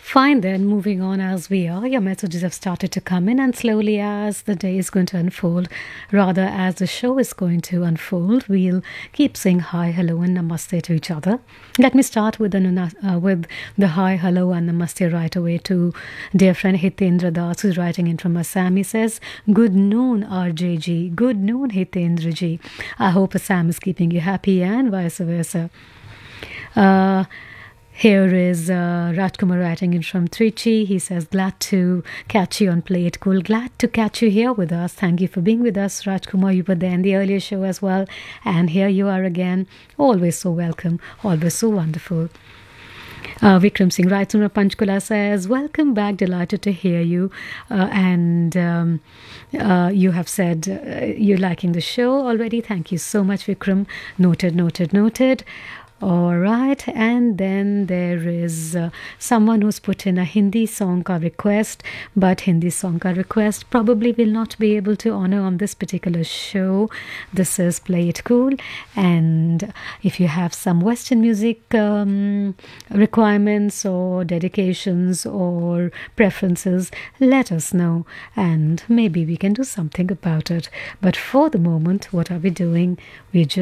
Fine then, moving on as we are. Your messages have started to come in, and slowly as the day is going to unfold, rather as the show is going to unfold, we'll keep saying hi, hello, and namaste to each other. Let me start with the hi, hello, and namaste right away to dear friend Hitendra Das, who's writing in from Assam. He says, "Good noon, RJG. Good noon, Hitendra ji. I hope Assam is keeping you happy and vice versa." Here is Rajkumar writing in from Trichy. He says, "Glad to catch you on Play It Cool. Glad to catch you here with us. Thank you for being with us, Rajkumar. You were there in the earlier show as well. And here you are again. Always so welcome. Always so wonderful." Vikram Singh writes from Panchkula says, "Welcome back. Delighted to hear you." You have said you're liking the show already. Thank you so much, Vikram. Noted, noted, noted. All right, and then there is someone who's put in a Hindi song ka request, but Hindi song ka request probably will not be able to honor on this particular show. This is Play It Cool, and if you have some Western music requirements or dedications or preferences, let us know, and maybe we can do something about it. But for the moment, what are we doing? We're just